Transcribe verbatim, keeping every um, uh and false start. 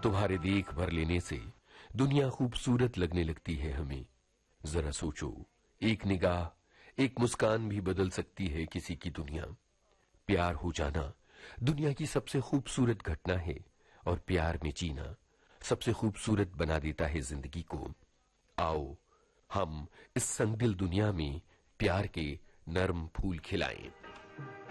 तुम्हारे देख भर लेने से दुनिया खूबसूरत लगने लगती है हमें। जरा सोचो, एक निगाह, एक मुस्कान भी बदल सकती है किसी की दुनिया। प्यार हो जाना दुनिया की सबसे खूबसूरत घटना है और प्यार में जीना सबसे खूबसूरत बना देता है जिंदगी को। आओ हम इस संगदिल दुनिया में प्यार के नर्म फूल खिलाएं।